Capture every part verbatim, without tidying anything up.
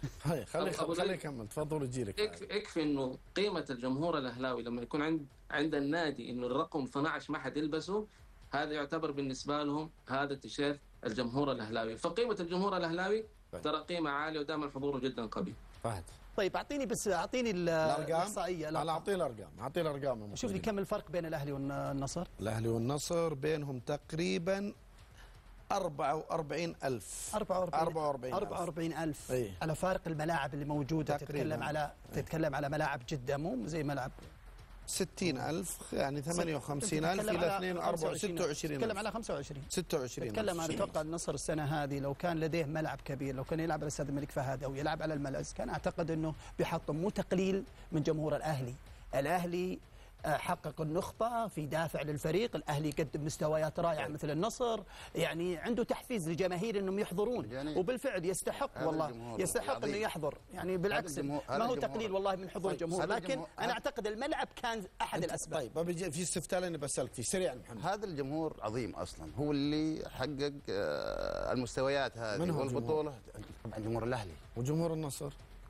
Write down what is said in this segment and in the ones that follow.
هاي خلي خلي يكمل، تفضل وجيلك. يكفي, يكفي انه قيمه الجمهور الاهلاوي لما يكون عند عند النادي انه الرقم اثني عشر ما حد يلبسه، هذا يعتبر بالنسبه لهم هذا التيشيرت الجمهور الاهلاوي. فقيمه الجمهور الاهلاوي ترى قيمه عاليه ودائما حضوره جدا قوي. فهد طيب اعطيني بس اعطيني الاحصائيه. انا اعطيه الارقام، اعطيه الارقام. شوف لي كم الفرق بين الاهلي والنصر. الاهلي والنصر بينهم تقريبا أربعة وأربعين ألف. أربعة وأربعين ألف أيه؟ على فارق الملاعب اللي موجوده. تتكلم على تتكلم على ملاعب جده، مو زي ملعب ستين ألف، يعني ثمانية وخمسين ألف إلى اثنين وأربعين ستة وعشرين. تتكلم على خمسة وعشرين ستة وعشرين. تتكلم عن اتوقع النصر السنه هذه لو كان لديه ملعب كبير، لو كان يلعب على الاستاذ الملك فهد او يلعب على الملز، كان اعتقد انه بيحطم مو تقليل من جمهور الاهلي. الاهلي حقق النخبة في دافع للفريق، الأهلي يقدم مستويات رائعة مثل النصر، يعني عنده تحفيز لجماهير أنهم يحضرون، يعني وبالفعل يستحق والله يستحق أنه يحضر، يعني بالعكس ما هو تقليل والله من حضور الجمهور، لكن أنا أعتقد الملعب كان أحد الأسباب. طيب بيجي في استفتاء اللي بسألك فيه سريعا محمد. هذا الجمهور عظيم أصلا، هو اللي حقق المستويات هذه والبطولة. طبعا جمهور الأهلي. وجمهور النصر؟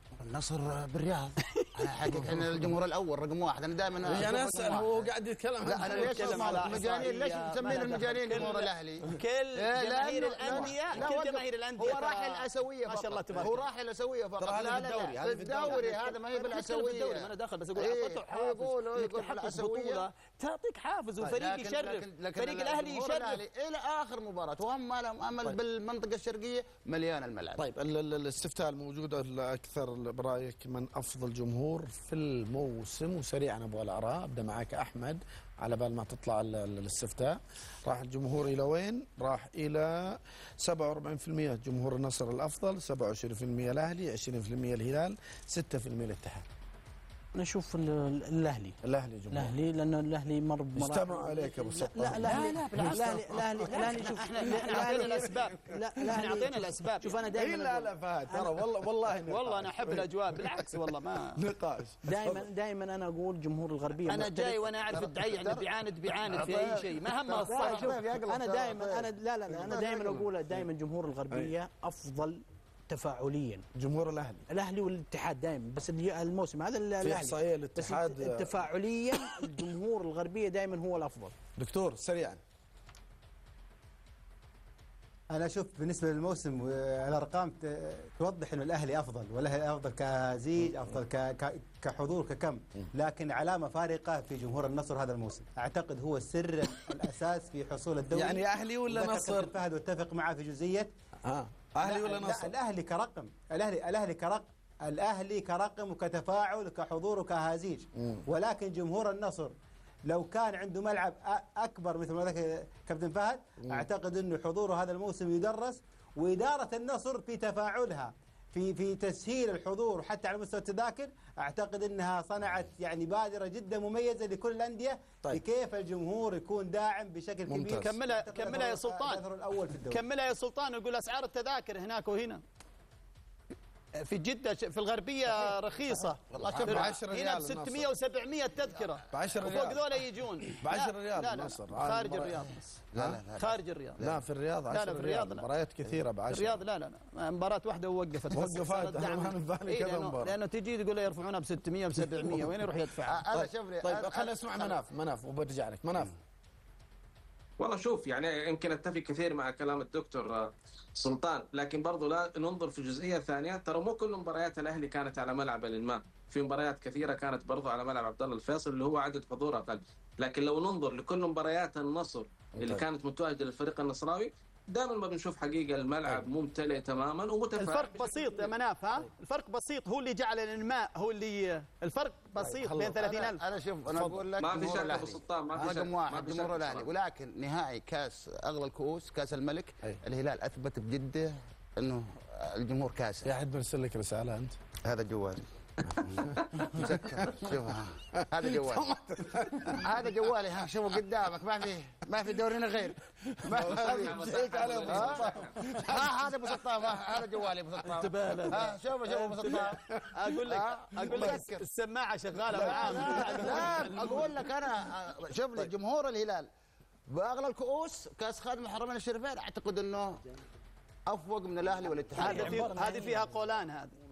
النصر بالرياض. انا حقيقة احنا الجمهور الاول رقم واحد. انا دائما انا اسال، هو قاعد يتكلم. لا انا ليش اسمع المجانين؟ ليش مسمين المجانين جمهور الاهلي؟ كل جماهير الانديه، كل جماهير الانديه هو راح الاسيويه فقط. ما شاء الله تبارك، هو راح الاسيويه فقط. لا لا في الدوري هذا ما هي بالاسيويه. انا داخل بس اقول اعطيته حافز. يقول الاسيويه تعطيك حافز وفريق يشرف. فريق الاهلي يشرف الى اخر مباراه، وهم ما لهم امل بالمنطقه الشرقيه مليان الملعب. طيب الاستفتاء الموجود الاكثر برايك من افضل جمهور في الموسم؟ وسريعا ابغى الاراء. ابدا معك احمد على بال ما تطلع الاستفتاء. راح الجمهور الى وين؟ راح الى سبعة وأربعين بالمئة جمهور النصر الافضل، سبعة وعشرين بالمئة الاهلي، عشرين بالمئة الهلال، ستة بالمئة الاتحاد. انا اشوف الاهلي الاهلي جمهور الاهلي لانه الاهلي مر بمراحل. استمعوا عليك ابو سطار. لا لا لا بالعكس. الاهلي الاهلي الاهلي شوف احنا اعطينا الاسباب. لا احنا اعطينا الاسباب. شوف انا دائما لا لا فهد ترى والله والله والله انا احب الاجواء بالعكس والله ما نقاش. دائما دائما انا اقول جمهور الغربيه. انا جاي وانا اعرف الدعي يعني بيعاند بيعاند في اي شيء ما همه الصح. انا دائما انا لا لا انا دائما اقول دائما جمهور الغربيه افضل تفاعليا. جمهور الاهلي الاهلي والاتحاد دائما، بس الموسم هذا الاهلي في احصائيه الاتحاد تفاعليا الجمهور الغربيه دائما هو الافضل. دكتور سريعا. انا اشوف بالنسبه للموسم الارقام توضح انه الاهلي افضل، والاهلي افضل كزيج، افضل كحضور ككم، لكن علامه فارقه في جمهور النصر هذا الموسم. اعتقد هو السر الاساس في حصول الدوري. يعني اهلي ولا نصر؟ فهد واتفق معه في جزئيه اه اهلي ولا نصر؟ الاهلي كرقم، الاهلي الاهلي كرقم الاهلي كرقم وكتفاعل وكحضور وكهازيج، ولكن جمهور النصر لو كان عنده ملعب اكبر مثل ما ذكر كابتن فهد، اعتقد انه حضوره هذا الموسم يدرس، واداره النصر في تفاعلها في في تسهيل الحضور حتى على مستوى التذاكر، اعتقد انها صنعت يعني بادره جدا مميزه لكل الانديه. طيب. لكيف الجمهور يكون داعم بشكل كبير. كملها كملها يا سلطان. كملها يا سلطان. يقول اسعار التذاكر هناك وهنا في جدة في الغربية رخيصة والله. شوف ب عشرة ريال هنا ب ستمئة وسبعمئة تذكرة ب عشرة ريال، وفوق ذولا يجون ب عشرة ريال. لا لا خارج الرياض بس. لا لا لا خارج الرياض. لا في الرياض عشرة. لا لا في الرياض لا. مباريات كثيرة ب عشرة. الرياض لا لا لا مباراة واحدة ووقفت. وقفت انا ما بالي كذا مباراة. لأنه تجي تقول له يرفعونها ب ستمئة ب سبعمئة وين يروح يدفع؟ انا شوف لي. طيب خلينا نسمع مناف. مناف وبرجع لك. مناف. والله شوف يعني يمكن اتفق كثير مع كلام الدكتور سلطان، لكن برضو لا ننظر في جزئيه ثانيه. ترى مو كل مباريات الاهلي كانت على ملعب الانماء، في مباريات كثيره كانت برضو على ملعب عبد الله الفيصل اللي هو عدد حضور اقل. لكن لو ننظر لكل مباريات النصر اللي كانت متواجده للفريق النصراوي، دائما ما بنشوف حقيقه الملعب ممتلئ تماما ومتفاعل. الفرق بسيط يا مناف. ها الفرق بسيط، هو اللي جعل الانماء هو اللي الفرق بسيط بين ثلاثين ألف. انا شوف انا اقول لك ما في شك ابو سلطان، ما في شك رقم واحد جمهور الاهلي، ولكن نهائي كاس اغلى الكؤوس كاس الملك أي. الهلال اثبت بجده انه الجمهور كاس. في احد مرسل لك رساله انت؟ هذا جوالي مسكر. شوف هذا جوالي هذا جوالي. ها شوفوا قدامك، ما في ما في دورينا غير. ما في شيك على ابو سلطان. ها هذا ابو سلطان، هذا جوالي ابو سلطان. انتبه له. شوفوا شوفوا ابو سلطان. اقول لك اقول لك السماعه شغاله معاه. لا اقول لك انا شوف لي جمهور الهلال باغلى الكؤوس كاس خادم الحرمين الشريفين، اعتقد انه افوق من الاهلي والاتحاد. هذه فيها قولان. هذه